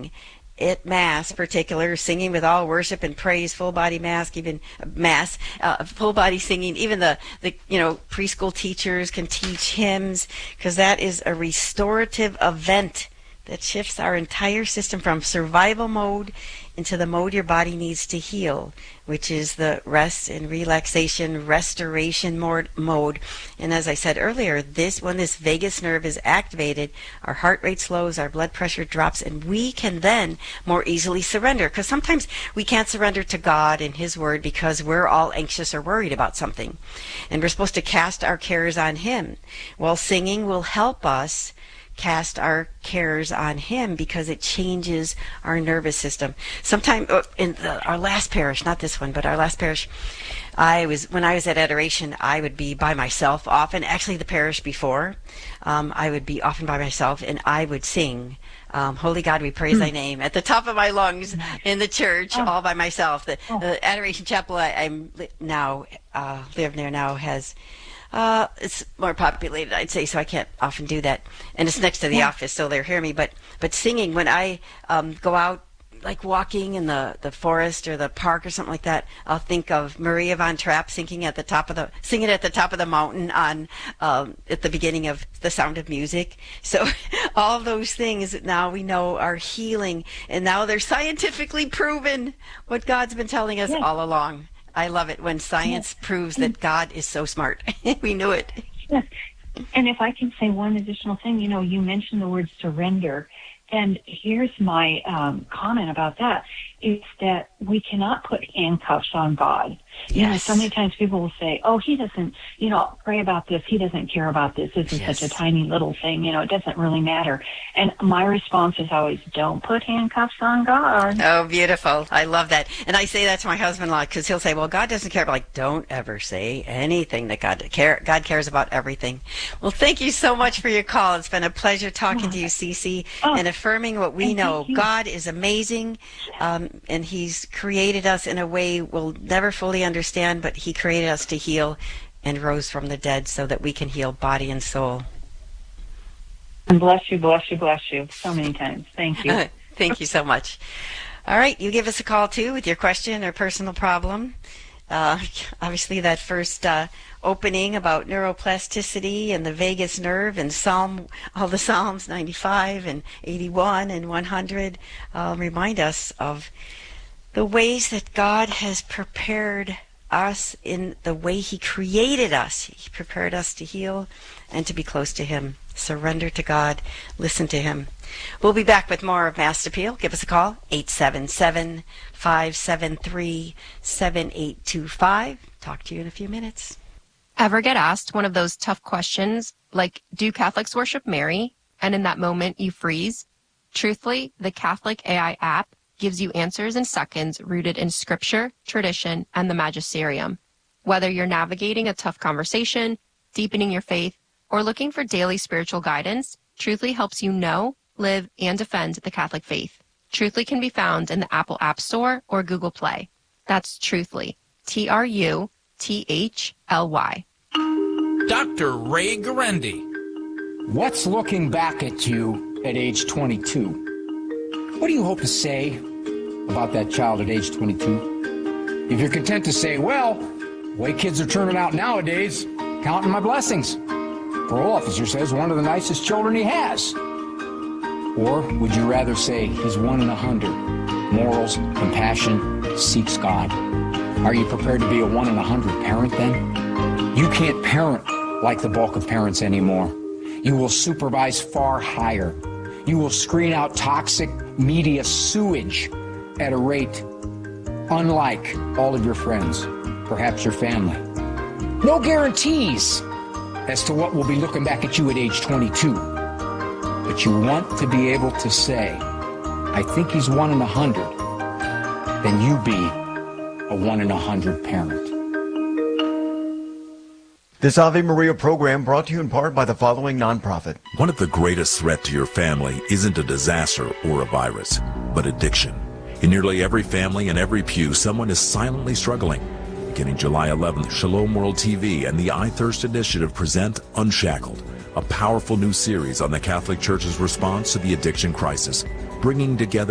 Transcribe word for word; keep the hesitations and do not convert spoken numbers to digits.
sing at Mass, particular, singing with all worship and praise, full body mass, even mass, uh, full body singing. Even the, the you know preschool teachers can teach hymns, because that is a restorative event that shifts our entire system from survival mode into the mode your body needs to heal, which is the rest and relaxation, restoration mode. And as I said earlier, this when this vagus nerve is activated, our heart rate slows, our blood pressure drops, and we can then more easily surrender. Because sometimes we can't surrender to God and His Word because we're all anxious or worried about something. And we're supposed to cast our cares on Him. Well, singing will help us cast our cares on Him, because it changes our nervous system. Sometime in the, our last parish, not this one, but our last parish, I was when I was at adoration, I would be by myself often. Actually, the parish before, um, I would be often by myself, and I would sing um, "Holy God, we praise Thy name" at the top of my lungs in the church, oh. all by myself. The, oh. the Adoration Chapel I, I'm now uh, live near now has. Uh, it's more populated, I'd say, so I can't often do that. And it's next to the yeah. office, so they'll hear me. But but singing, when I um, go out, like walking in the, the forest or the park or something like that, I'll think of Maria von Trapp singing at the top of the singing at the top of the mountain on um, at the beginning of The Sound of Music. So all those things that now we know are healing, and now they're scientifically proven, what God's been telling us yeah. all along. I love it when science yes. proves that God is so smart. We knew it. Yes. And if I can say one additional thing, you know, you mentioned the word surrender. And here's my um, comment about that, is that we cannot put handcuffs on God. Yes. You know, so many times people will say, oh, He doesn't, you know, pray about this. He doesn't care about this. This is yes. such a tiny little thing. You know, it doesn't really matter. And my response is always, don't put handcuffs on God. Oh, beautiful. I love that. And I say that to my husband a lot, because he'll say, well, God doesn't care. But like, don't ever say anything that God care. God cares about everything. Well, thank you so much for your call. It's been a pleasure talking oh. to you, Cece, oh. and affirming what we and know. God is amazing, um, and He's created us in a way we'll never fully understand, but He created us to heal and rose from the dead so that we can heal body and soul. And bless you, bless you, bless you so many times. Thank you. Thank you so much. All right, you give us a call too with your question or personal problem. Uh, obviously, that first uh, opening about neuroplasticity and the vagus nerve and Psalm, all the Psalms ninety-five and eighty-one and one hundred uh, remind us of the ways that God has prepared us in the way He created us. He prepared us to heal and to be close to Him. Surrender to God. Listen to Him. We'll be back with more of Mass Appeal. Give us a call, eight seven seven, five seven three, seven eight two five. Talk to you in a few minutes. Ever get asked one of those tough questions, like, do Catholics worship Mary? And in that moment, you freeze? Truthfully, the Catholic A I app gives you answers in seconds rooted in scripture, tradition, and the magisterium. Whether you're navigating a tough conversation, deepening your faith, or looking for daily spiritual guidance, Truthfully helps you know, live, and defend the Catholic faith. Truthfully can be found in the Apple App Store or Google Play. That's Truthfully, T R U T H L Y. Doctor Ray Guarendi. What's looking back at you at age twenty-two? What do you hope to say about that child at age twenty-two? If you're content to say, well, the way kids are turning out nowadays, counting my blessings. Parole officer says one of the nicest children he has. Or would you rather say he's one in a hundred? Morals, compassion, seeks God. Are you prepared to be a one in a hundred parent then? You can't parent like the bulk of parents anymore. You will supervise far higher. You will screen out toxic media sewage at a rate unlike all of your friends, perhaps your family. No guarantees as to what will be looking back at you at age twenty-two. But you want to be able to say, I think he's one in a hundred, then you be a one in a hundred parent. This Ave Maria program brought to you in part by the following nonprofit. One of the greatest threats to your family isn't a disaster or a virus, but addiction. In nearly every family and every pew, someone is silently struggling. Beginning July eleventh, Shalom World T V and the I Thirst Initiative present Unshackled, a powerful new series on the Catholic Church's response to the addiction crisis, bringing together